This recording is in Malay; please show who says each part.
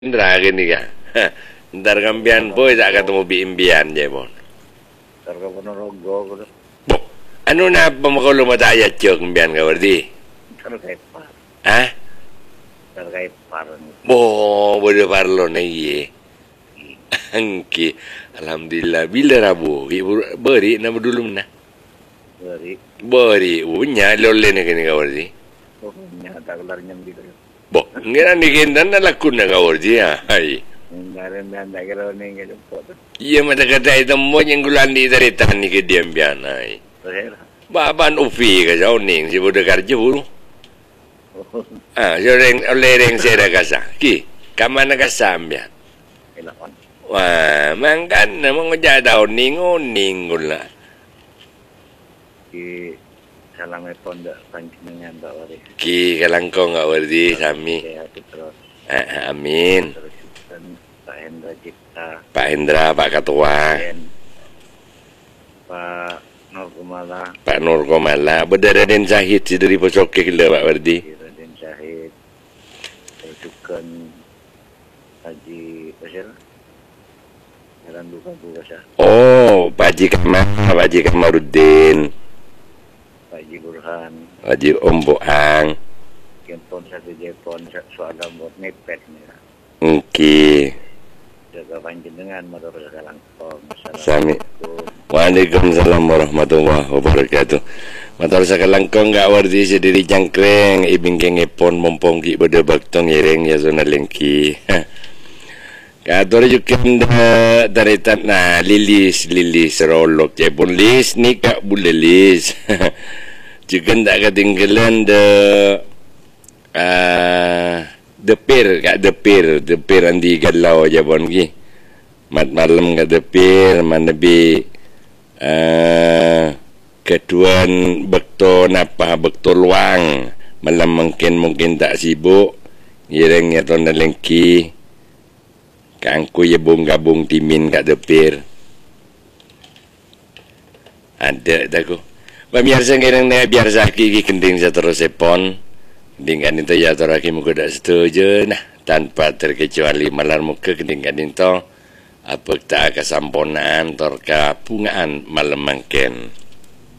Speaker 1: Indra gini ka. Ntar kampian boy tak ketemu biimbian je pun.
Speaker 2: Ntar ka Ponorogo ko na.
Speaker 1: Bo, ano na pa makulo mo tayo tiyok kampian ka wardi?
Speaker 2: Ntar kay par.
Speaker 1: Ha?
Speaker 2: Ntar kay par.
Speaker 1: Bo, boleh parlo na iye. Angki, alhamdulillah. Bila Rabu? Beri nama dulu na. Beri, unya lole na kini ka wardi.
Speaker 2: Oh, nyata kelar nyam gitu.
Speaker 1: Bo, ngira nikindan na lakun na ka wardi ha. Hai.
Speaker 2: Ngaran dan tak kira ni gitu.
Speaker 1: Iya mata kata itu mo yang gulan di dari tani ke diam bian hai. Baban ufi ka jauh ning si bodoh kerja buru. Ah, joreng olereng saya kasa. Ki, kamana kasam bian.
Speaker 2: Elakon.
Speaker 1: Wah, mangkan namang ngejadau ning gula.
Speaker 2: Ki salamai pondok pancingan tak wari.
Speaker 1: Ki kalangkong nggak wardi sami.
Speaker 2: Ya, terus.
Speaker 1: Amin.
Speaker 2: Terus kan Pak Hendra Cipta.
Speaker 1: Pak Hendra, Pak Ketua.
Speaker 2: Pak Nur Kumala.
Speaker 1: Pak Nur Komala, Raden Syahid si dari Posoke gila Pak Wardi.
Speaker 2: Raden Syahid. Teruskan Haji Pasir. Jalan Duka Bukasa.
Speaker 1: Oh, Pak Haji Kamaruddin,
Speaker 2: Pak Haji Burhan.
Speaker 1: Haji Omboang.
Speaker 2: Kempon satu jepon soal buat mepet nih.
Speaker 1: Oke.
Speaker 2: Jaga panjenengan motor Kalangkong.
Speaker 1: Sami. Waalaikumsalam warahmatullahi wabarakatuh. Motor Kalangkong nggak wardi sediri jangkreng, ibing kengepon mompongki bode baktong yereng ya zona lengki. Kator juga dari tanah lilis rolok jepon lis nikah boleh lis. Juga tak ketinggalan depir andi galau aja bon ki mat malam ka depir manabi keduan bekto napa bekto luang malam mungkin tak sibuk ireng ya ton lengki kangku ya gabung timin ka depir ada taku pemirsa ngereng na biar saki kending sa terus epon dengan itu ya toraki muka tak setuju nah tanpa terkecuali malar muka dengan itu apa tak kesamponan torka pungaan malam mangken